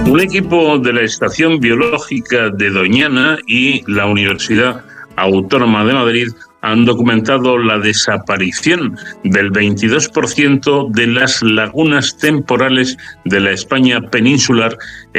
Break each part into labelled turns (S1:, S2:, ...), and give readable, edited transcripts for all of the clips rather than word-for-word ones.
S1: Un equipo de la Estación Biológica de Doñana y la Universidad Autónoma de Madrid han documentado la desaparición del 22% de las lagunas temporales de la España peninsular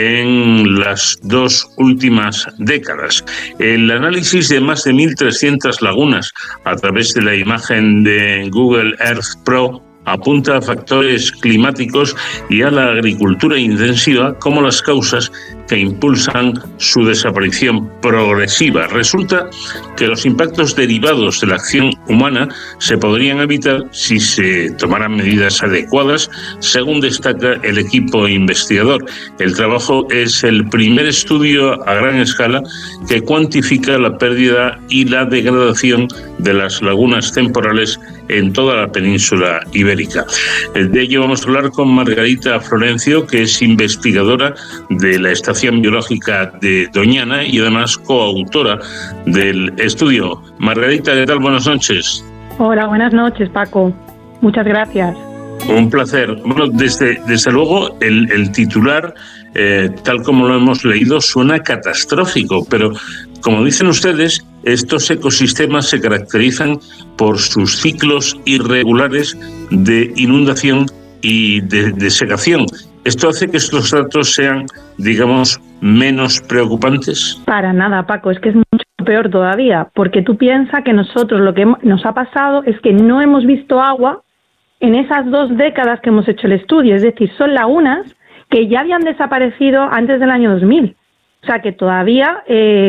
S1: en las 2 últimas décadas. El análisis de más de 1.300 lagunas a través de la imagen de Google Earth Pro apunta a factores climáticos y a la agricultura intensiva como las causas que impulsan su desaparición progresiva. Resulta que los impactos derivados de la acción humana se podrían evitar si se tomaran medidas adecuadas, según destaca el equipo investigador. El trabajo es el primer estudio a gran escala que cuantifica la pérdida y la degradación de las lagunas temporales en toda la península ibérica. De ello vamos a hablar con Margarita Florencio, que es investigadora de la Estación Biológica de Doñana y además coautora del estudio. Margarita, ¿qué tal? Buenas noches.
S2: Hola, buenas noches, Paco. Muchas gracias.
S1: Un placer. Bueno, desde luego el titular, tal como lo hemos leído, suena catastrófico, pero como dicen ustedes, estos ecosistemas se caracterizan por sus ciclos irregulares de inundación y de secación. ¿Esto hace que estos datos sean, digamos, menos preocupantes?
S2: Para nada, Paco, es que es mucho peor todavía, porque tú piensas que nosotros lo que nos ha pasado es que no hemos visto agua en esas 2 décadas que hemos hecho el estudio, es decir, son lagunas que ya habían desaparecido antes del año 2000. O sea que todavía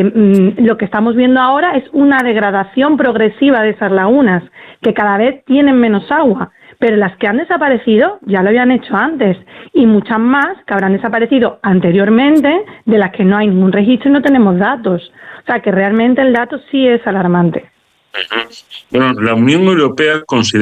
S2: lo que estamos viendo ahora es una degradación progresiva de esas lagunas, que cada vez tienen menos agua, pero las que han desaparecido ya lo habían hecho antes, y muchas más que habrán desaparecido anteriormente, de las que no hay ningún registro y no tenemos datos. O sea que realmente el dato sí es alarmante.
S1: Bueno, la Unión Europea considera